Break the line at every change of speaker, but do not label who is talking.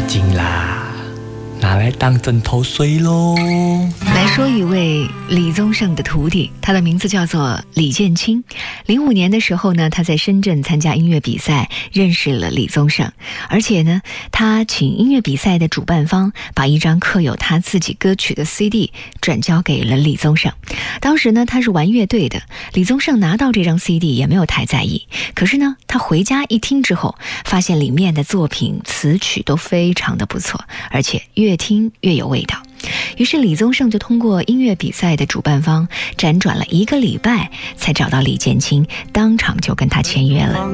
紧啦，拿来当枕头睡咯。
来说一位李宗盛的徒弟，他的名字叫做李建清。05年的时候呢，他在深圳参加音乐比赛，认识了李宗盛，而且呢，他请音乐比赛的主办方把一张刻有他自己歌曲的 CD 转交给了李宗盛。当时呢，他是玩乐队的，李宗盛拿到这张 CD 也没有太在意。可是呢，他回家一听之后，发现里面的作品词曲都非常的不错，而且越听越有味道。于是李宗盛就通过音乐比赛的主办方辗转了1个礼拜，才找到李建清，当场就跟他签约了。